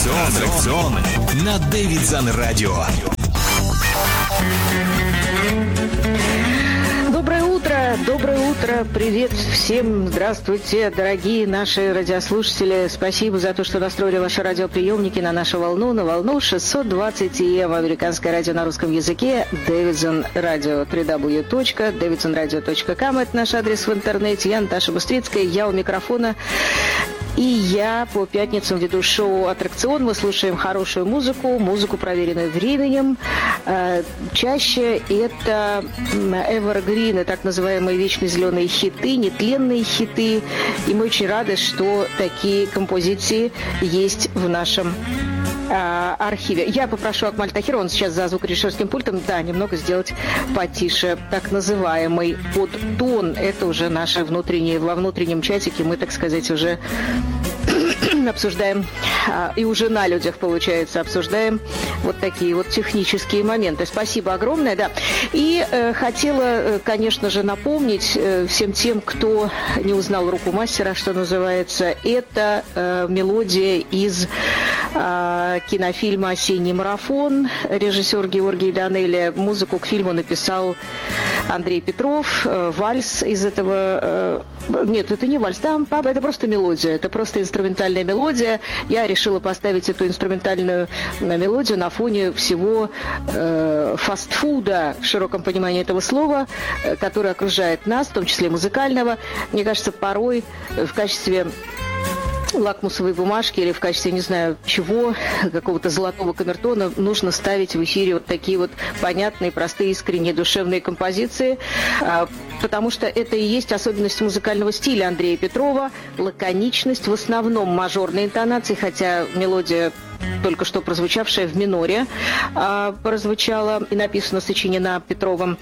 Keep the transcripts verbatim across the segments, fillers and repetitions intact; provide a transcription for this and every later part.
Аттракционы на Дэвидсон Радио. Доброе утро, доброе утро, привет всем, здравствуйте, дорогие наши радиослушатели. Спасибо за то, что настроили ваши радиоприемники на нашу волну, на волну шестьсот двадцать эй эм, американское радио на русском языке, Дэвидсон Радио, дабл ю дабл ю дабл ю точка дэвидсон радио точка ком, это наш адрес в интернете. Я Наташа Быстрицкая, я у микрофона. И я по пятницам веду шоу «Аттракцион». Мы слушаем хорошую музыку, музыку, проверенную временем. Чаще это эвергрины, так называемые вечно зеленые хиты, нетленные хиты. И мы очень рады, что такие композиции есть в нашем архиве. Я попрошу Акмаль Тахирова, он сейчас за звукорежиссерским пультом, да, немного сделать потише. Так называемый подтон, это уже наши внутренние, во внутреннем чатике мы, так сказать, уже обсуждаем, и уже на людях, получается, обсуждаем вот такие вот технические моменты. Спасибо огромное, да. И э, хотела, конечно же, напомнить э, всем тем, кто не узнал руку мастера, что называется, это э, мелодия из э, кинофильма «Осенний марафон». Режиссер Георгий Данелия. Музыку к фильму написал Андрей Петров. Э, вальс из этого... Э, нет, это не вальс, да, папа, это просто мелодия, это просто инструментальная мелодия. Я решила поставить эту инструментальную мелодию на фоне всего э, фастфуда, в широком понимании этого слова, э, который окружает нас, в том числе музыкального. Мне кажется, порой в качестве лакмусовой бумажки или в качестве, не знаю чего, какого-то золотого камертона нужно ставить в эфире вот такие вот понятные, простые, искренние, душевные композиции, потому что это и есть особенность музыкального стиля Андрея Петрова, лаконичность, в основном мажорные интонации, хотя мелодия, только что прозвучавшая в миноре, прозвучала и написана, сочинена Петровым.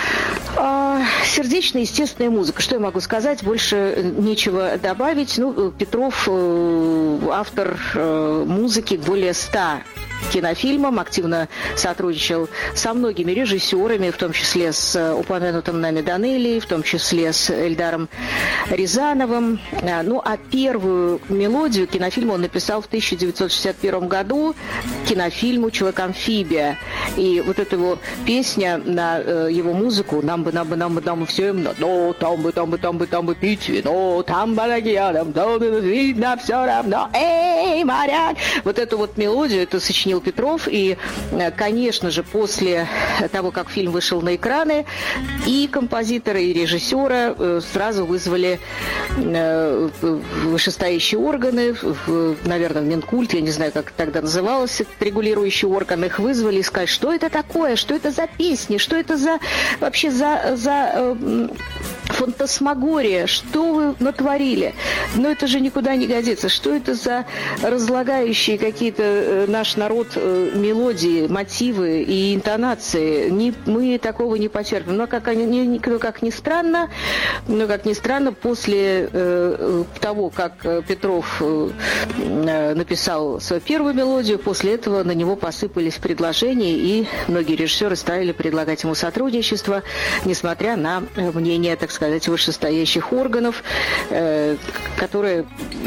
Сердечная, естественная музыка. Что я могу сказать? Больше нечего добавить. Ну, Петров автор музыки более ста кинофильмам, активно сотрудничал со многими режиссерами, в том числе с упомянутым нами Данелией, в том числе с Эльдаром Рязановым. Ну, а первую мелодию кинофильма он написал в тысяча девятьсот шестьдесят первом году кинофильму «Человек-амфибия». И вот эта его песня на э, его музыку «Нам бы, нам бы, нам бы, нам бы всем, но там бы, там бы, там бы, там бы пить вино, там бы рядом, там бы видно все равно, эй, моряк». Вот эту вот мелодию, это сочинил Петров, и, конечно же, после того, как фильм вышел на экраны, и композитора, и режиссера сразу вызвали вышестоящие органы, наверное, Минкульт, я не знаю, как тогда называлось, регулирующий орган, их вызвали и сказали, что это такое, что это за песни, что это за вообще за, за фантасмагория, что вы натворили? Но это же никуда не годится. Что это за разлагающие какие-то наш народ мелодии, мотивы и интонации? Не, мы такого не потерпим. Но как, ни, как ни странно, но как ни странно, после э, того, как Петров э, написал свою первую мелодию, после этого на него посыпались предложения, и многие режиссеры стали предлагать ему сотрудничество, несмотря на мнение, так сказать, вышестоящих органов, э, которые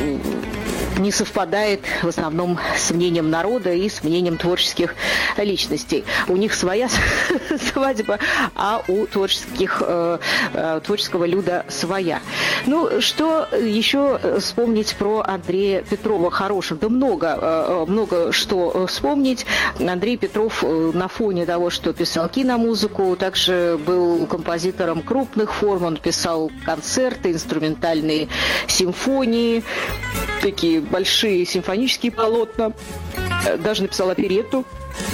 не совпадает в основном с мнением народа и с мнением творческих личностей. У них своя свадьба, а у творческих, э, творческого люда своя. Ну, что еще вспомнить про Андрея Петрова хороших? Да много, э, много что вспомнить. Андрей Петров на фоне того, что писал киномузыку, также был композитором крупных форм, он писал концерты, инструментальные симфонии, такие большие симфонические полотна, даже написал оперетту.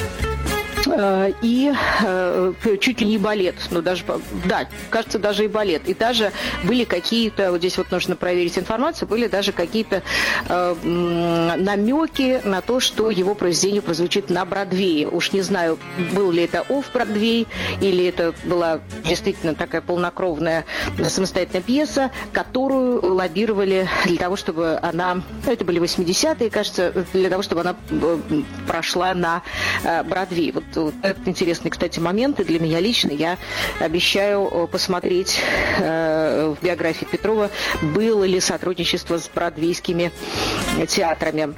И э, чуть ли не балет, ну даже, да, кажется, даже и балет. И даже были какие-то, вот здесь вот нужно проверить информацию, были даже какие-то э, намеки на то, что его произведение прозвучит на Бродвее. Уж не знаю, был ли это офф-Бродвей, или это была действительно такая полнокровная самостоятельная пьеса, которую лоббировали для того, чтобы она, это были восьмидесятые, кажется, для того, чтобы она прошла на э, Бродвей. Вот Вот это интересный, кстати, момент, и для меня лично я обещаю посмотреть э, в биографии Петрова, было ли сотрудничество с бродвейскими театрами.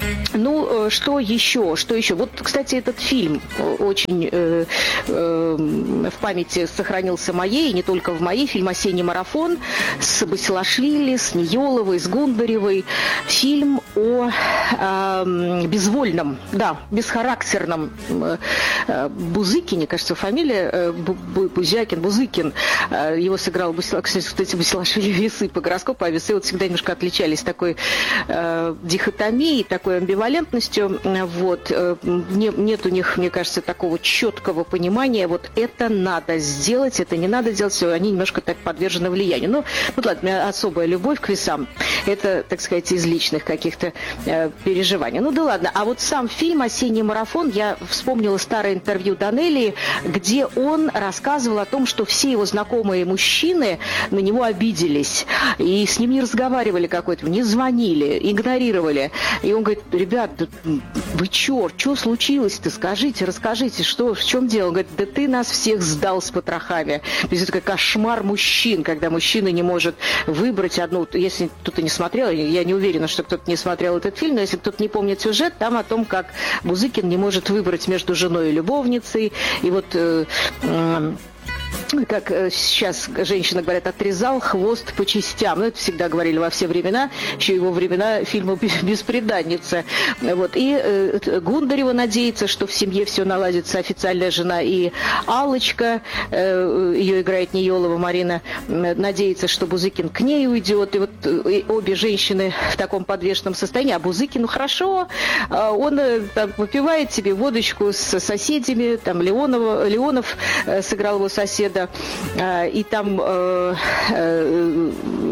Ну, что еще? Что еще? Вот, кстати, этот фильм очень э, э, в памяти сохранился моей, и не только в моей. Фильм «Осенний марафон» с Басилашвили, с Ниеловой, с Гундаревой. Фильм о э, безвольном, да, бесхарактерном э, Бузыкине, кажется, фамилия, э, Бузякин, Бузыкин. Э, его сыграл, кстати, Басилашвили весы по гороскопу, а весы вот всегда немножко отличались такой э, дихотомией, такой амбивалентностью. Вот. Нет, нет у них, мне кажется, такого четкого понимания, вот это надо сделать, это не надо делать, они немножко так подвержены влиянию. Ну, вот ладно, у меня особая любовь к весам, это, так сказать, из личных каких-то э, переживаний. Ну да ладно, а вот сам фильм «Осенний марафон», я вспомнила старое интервью Данелии, где он рассказывал о том, что все его знакомые мужчины на него обиделись, и с ним не разговаривали какой-то, не звонили, игнорировали. И он говорит: ребят, вы чё, что случилось-то? Скажите, расскажите, что, в чем дело? Он говорит: да ты нас всех сдал с потрохами. То есть это как кошмар мужчин, когда мужчина не может выбрать одну. Если кто-то не смотрел, я не уверена, что кто-то не смотрел этот фильм, но если кто-то не помнит сюжет, там о том, как Бузыкин не может выбрать между женой и любовницей. И вот... Э, э, как сейчас женщины говорят, отрезал хвост по частям. Ну, это всегда говорили во все времена, еще его времена фильма «Бесприданница». Вот. И э, Гундарева надеется, что в семье все наладится, официальная жена, и Аллочка, э, ее играет Ниелова Марина, э, надеется, что Бузыкин к ней уйдет. И вот э, обе женщины в таком подвешенном состоянии. А Бузыкину хорошо, э, он э, там, выпивает себе водочку с соседями, там Леонова, Леонов э, сыграл его соседа, и там э, э,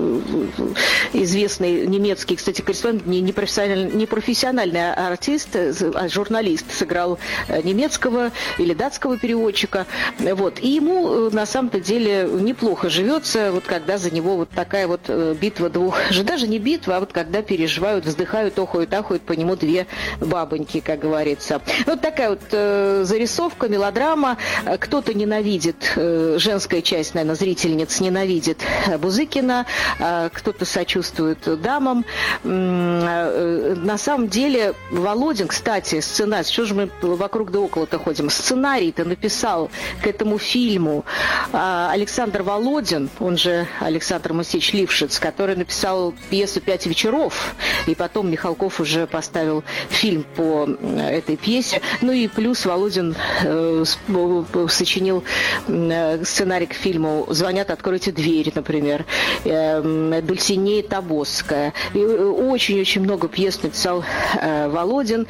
известный немецкий, кстати, корреспондент, не, не, профессиональный, не профессиональный артист, а журналист, сыграл немецкого или датского переводчика. Вот. И ему на самом-то деле неплохо живется, вот когда за него вот такая вот битва двух, даже не битва, а вот когда переживают, вздыхают, охают, ахают по нему две бабоньки, как говорится. Вот такая вот э, зарисовка, мелодрама. Кто-то ненавидит э, женская часть, наверное, зрительниц ненавидит Бузыкина, кто-то сочувствует дамам. На самом деле Володин, кстати, сценарий, что же мы вокруг да около-то ходим, сценарий-то написал к этому фильму Александр Володин, он же Александр Моисеевич Лившиц, который написал пьесу «Пять вечеров», и потом Михалков уже поставил фильм по этой пьесе. Ну и плюс Володин э, сочинил сценарий к фильму «Звонят, откройте дверь», например, «Дульсинея Тобосская». И очень-очень много пьес написал Володин,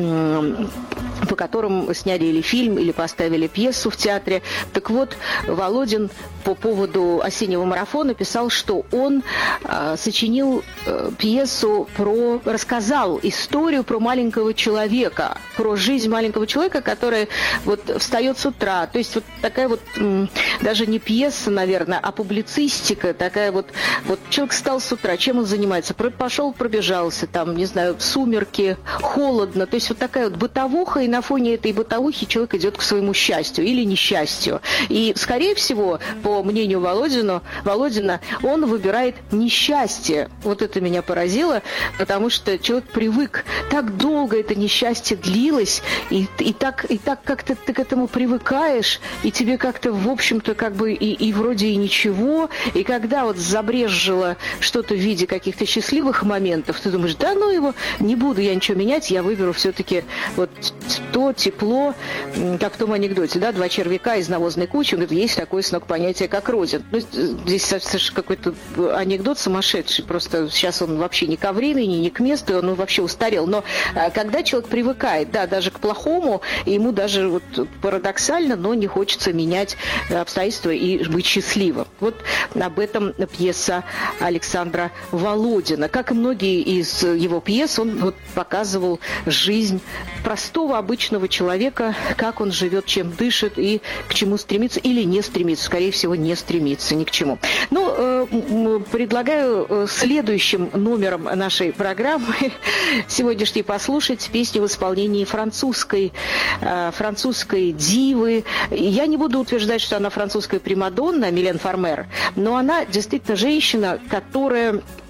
по которым сняли или фильм, или поставили пьесу в театре. Так вот, Володин по поводу «Осеннего марафона» писал, что он э, сочинил э, пьесу про... рассказал историю про маленького человека, про жизнь маленького человека, который вот встает с утра. То есть вот такая вот, м, даже не пьеса, наверное, а публицистика, такая вот, вот человек встал с утра, чем он занимается? Про, пошел, пробежался, там, не знаю, в сумерки, холодно. То есть вот такая вот бытовуха, и на фоне этой бытовухи человек идет к своему счастью или несчастью. И, скорее всего, по мнению Володина, Володина, он выбирает несчастье. Вот это меня поразило, потому что человек привык. Так долго это несчастье длилось, и, и так, и так как-то ты к этому привыкаешь, и тебе как-то, в общем-то, как бы и, и вроде и ничего. И когда вот забрежило что-то в виде каких-то счастливых моментов, ты думаешь, да ну его, не буду я ничего менять, я выберу все-таки вот то тепло, как в том анекдоте, да, два червяка из навозной кучи, он говорит, есть такое понятие, как родин. Ну, здесь совершенно какой-то анекдот сумасшедший, просто сейчас он вообще не ко времени, не к месту, он вообще устарел. Но когда человек привыкает, да, даже к плохому, ему даже вот парадоксально, но не хочется менять обстоятельства и быть счастливым. Вот об этом пьеса Александра Володина. Как и многие из его пьес, он вот показывал жизнь простого, обычного человека, как он живет, чем дышит и к чему стремится или не стремится. Скорее всего, не стремится ни к чему. Ну, э, предлагаю следующим номером нашей программы сегодняшней послушать песню в исполнении французской, э, французской дивы. Я не буду утверждать, что она французская примадонна, Милен Фармер, но она действительно женщина, которая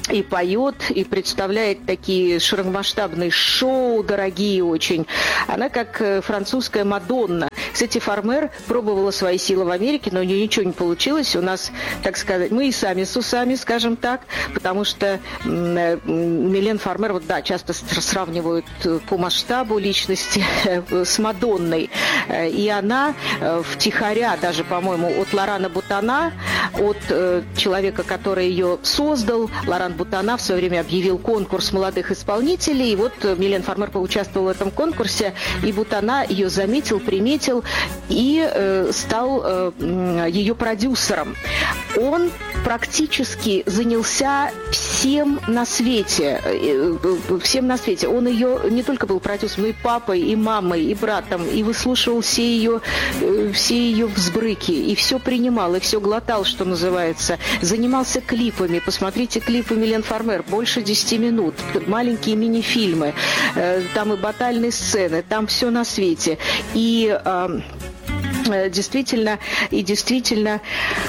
и поет, и представляет такие широкомасштабные шоу, дорогие очень. Она как французская Мадонна. Кстати, Фармер пробовала свои силы в Америке, но у нее ничего не получилось. У нас, так сказать, мы и сами с усами, скажем так, потому что Милен Фармер, вот да, часто сравнивают по масштабу личности с Мадонной. И она втихаря, даже, по-моему, от Лорана Бутана, от человека, который ее создал, Лоран Бутана в свое время объявил конкурс молодых исполнителей, и вот Милен Фармер поучаствовала в этом конкурсе, и Бутана ее заметил, приметил и э, стал э, ее продюсером. Он практически занялся всем на свете, э, всем на свете. Он ее не только был продюсером, но и папой, и мамой, и братом, и выслушивал все ее, э, все ее взбрыки, и все принимал, и все глотал, что называется. Занимался клипами. Посмотрите клипы Милен Фармер, больше десяти минут, маленькие мини-фильмы, э, там и батальные сцены, там все на свете. И э, Действительно, и действительно,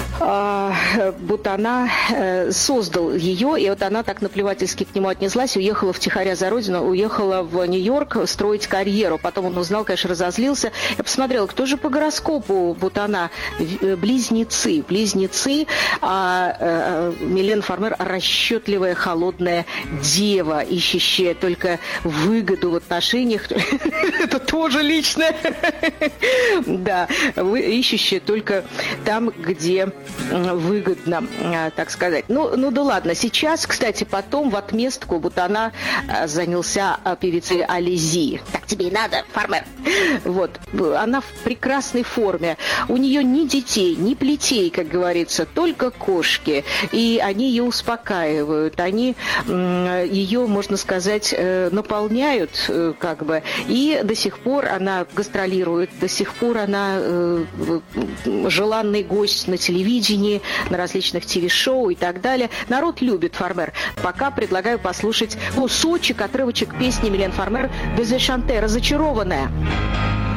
э, Бутана э, создал ее, и вот она так наплевательски к нему отнеслась, уехала втихаря за родину, уехала в Нью-Йорк строить карьеру. Потом он узнал, конечно, разозлился. Я посмотрела, кто же по гороскопу Бутана? Близнецы. Близнецы, а э, Милен Фармер расчетливая, холодная дева, ищущая только выгоду в отношениях. Это тоже личное. Да. Ищущие только там, где выгодно, так сказать. Ну, ну да ладно. Сейчас, кстати, потом в отместку Бутана занялся певицей Ализи. Так тебе и надо, Фармер. Вот. Она в прекрасной форме. У нее ни детей, ни плетей, как говорится, только кошки. И они ее успокаивают. Они ее, можно сказать, наполняют, как бы. И до сих пор она гастролирует, до сих пор она желанный гость на телевидении, на различных ТВ-шоу и так далее. Народ любит Фармер. Пока предлагаю послушать кусочек, отрывочек песни Милен Фармер «Дезешанте», «Разочарованная».